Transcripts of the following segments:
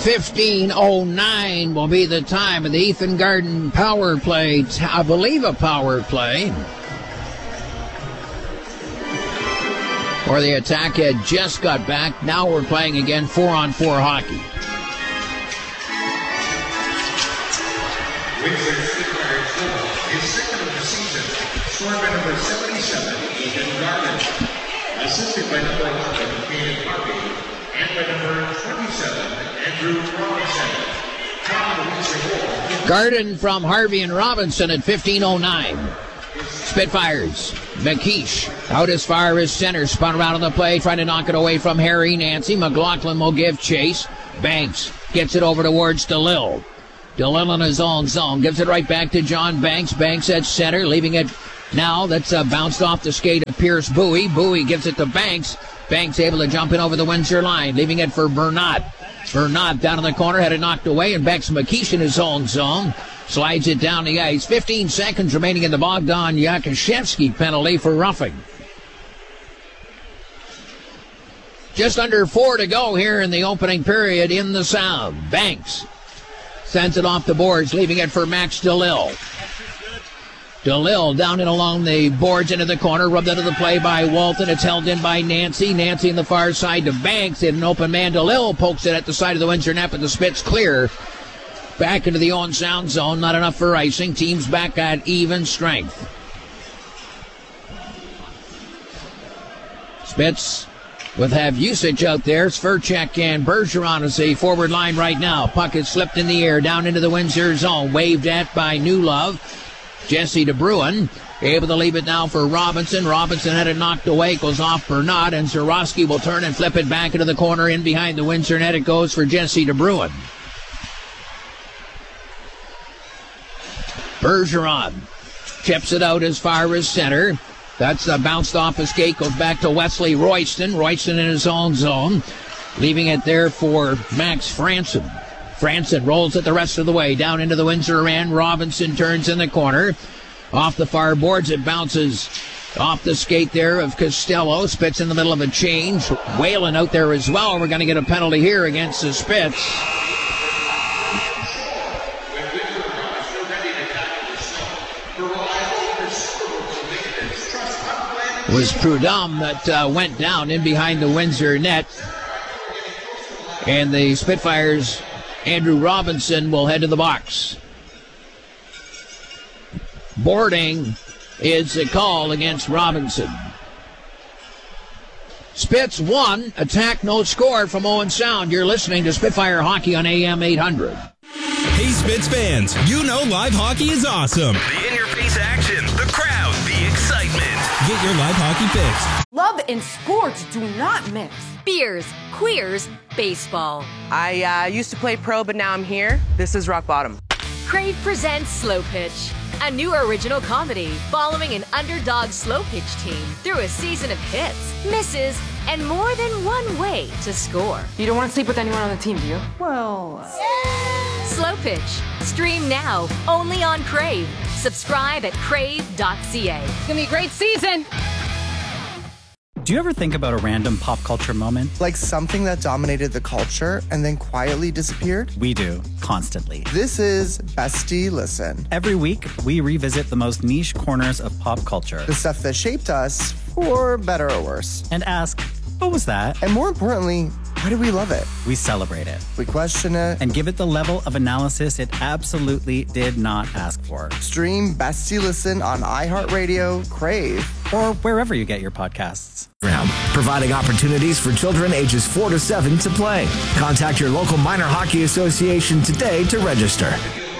15:09 will be the time of the Ethan Garden power play. I believe a power play. Or the Attack had just got back. Now we're playing again 4-on-4 hockey. Windsor Spitfires goal is second of the season, scored by number 77, Ethan Garden, assisted by number 11, Caden Harvey, and by number 27, Andrew Robinson. Top of the Windsor goal. Garden from Harvey and Robinson at 15:09. Spitfires. McKeish out as far as center. Spun around on the play, trying to knock it away from Harry Nancy. McLaughlin will give chase. Banks gets it over towards DeLille. DeLille in his own zone. Gives it right back to John Banks. Banks at center, leaving it now. That's bounced off the skate of Pierce Bowie. Bowie gives it to Banks. Banks able to jump in over the Windsor line, leaving it for Bernat. Bernat down in the corner, had it knocked away, and Bex McKeish in his own zone. Slides it down the ice. 15 seconds remaining in the Bogdan Yakushevsky penalty for roughing. Just under 4 to go here in the opening period in the Sound. Banks sends it off the boards, leaving it for Max DeLille. DeLille down and along the boards into the corner, rubbed into the play by Walton. It's held in by Nancy. Nancy on the far side to Banks. In an open man, DeLille pokes it at the side of the Windsor net, but the Spits clear. Back into the Owen Sound zone. Not enough for icing. Teams back at even strength. Spits with have usage out there. Sverchek and Bergeron is a forward line right now. Puck is slipped in the air down into the Windsor zone. Waved at by Newlove. Jesse DeBruin able to leave it now for Robinson. Robinson had it knocked away. Goes off Bernat, and Zorowski will turn and flip it back into the corner in behind the Windsor net. It goes for Jesse DeBruin. Bergeron chips it out as far as center. That's bounced off a skate, goes back to Wesley Royston. Royston in his own zone, leaving it there for Max Franson. Franson rolls it the rest of the way down into the Windsor end. Robinson turns in the corner. Off the far boards, it bounces off the skate there of Costello. Spits in the middle of a change. Whalen out there as well. We're going to get a penalty here against the Spits. It was Prudhomme that went down in behind the Windsor net. And the Spitfires, Andrew Robinson, will head to the box. Boarding is a call against Robinson. Spits 1, Attack no score from Owen Sound. You're listening to Spitfire Hockey on AM 800. Hey Spits fans, you know live hockey is awesome. The in-your-face action, the crowd, the excitement. Get your live hockey fix. Love and sports do not mix. Beers, queers, baseball. I used to play pro, but now I'm here. This is rock bottom. Crave presents Slow Pitch, a new original comedy following an underdog slow pitch team through a season of hits, misses, and more than one way to score. You don't want to sleep with anyone on the team, do you? Well... Slow Pitch. Stream now, only on Crave. Subscribe at crave.ca. It's going to be a great season. Do you ever think about a random pop culture moment? Like something that dominated the culture and then quietly disappeared? We do, constantly. This is Bestie Listen. Every week, we revisit the most niche corners of pop culture. The stuff that shaped us, for better or worse. And ask, what was that? And more importantly, why do we love it? We celebrate it. We question it. And give it the level of analysis it absolutely did not ask for. Stream Bestie Listen on iHeartRadio, Crave, or wherever you get your podcasts. Providing opportunities for children ages 4 to 7 to play. Contact your local minor hockey association today to register.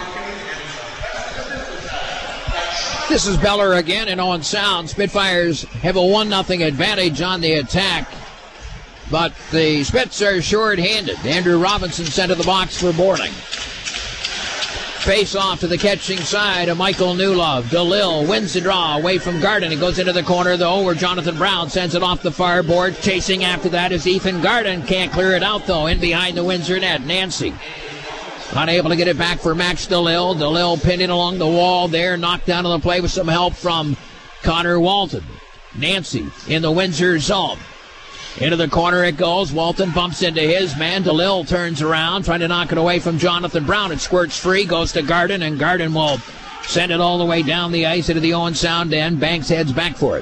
This is Beller again in Owen Sound. Spitfires have a 1-0 advantage on the Attack, but the Spits are short-handed. Andrew Robinson sent to the box for boarding. Face off to the catching side of Michael Newlove. DeLille wins the draw away from Garden. It goes into the corner, though, where Jonathan Brown sends it off the far board. Chasing after that is Ethan Garden. Can't clear it out, though, in behind the Windsor net. Nancy unable to get it back for Max DeLille. DeLille pinned in along the wall there. Knocked down on the play with some help from Connor Walton. Nancy in the Windsor zone. Into the corner it goes. Walton bumps into his man. DeLille turns around, trying to knock it away from Jonathan Brown. It squirts free, goes to Garden, and Garden will send it all the way down the ice into the Owen Sound end. Banks heads back for it.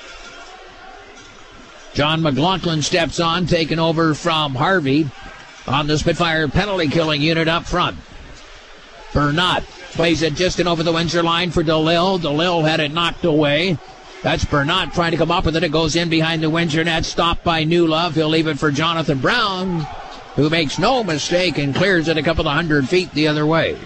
John McLaughlin steps on, taking over from Harvey on the Spitfire penalty-killing unit up front. Bernat plays it just in over the Windsor line for DeLille. DeLille had it knocked away. That's Bernat trying to come up with it. It goes in behind the Windsor net, stopped by New Love. He'll leave it for Jonathan Brown, who makes no mistake and clears it a couple of 100 feet the other way.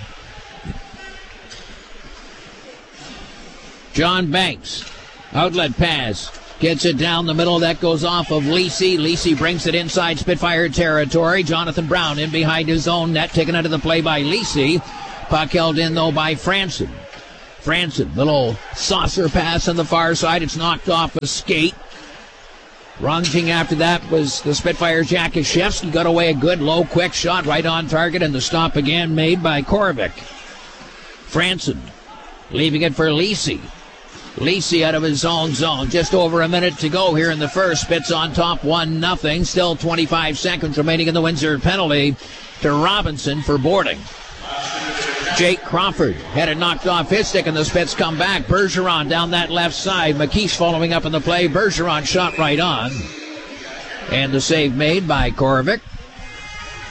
John Banks, outlet pass, gets it down the middle. That goes off of Lisi. Lisi brings it inside Spitfire territory. Jonathan Brown in behind his own net, taken out of the play by Lisi. Puck held in, though, by Franson. Franson, little saucer pass on the far side. It's knocked off a skate. Runging after that was the Spitfire Jack Kashevsky. Got away a good, low, quick shot right on target, and the stop again made by Korovic. Franson leaving it for Lisi. Lisi out of his own zone. Just over a minute to go here in the first. Spits on top 1-0. Still 25 seconds remaining in the Windsor penalty to Robinson for boarding. Jake Crawford had it knocked off his stick, and the Spits come back. Bergeron down that left side. McKeesh following up in the play. Bergeron shot right on. And the save made by Korovic.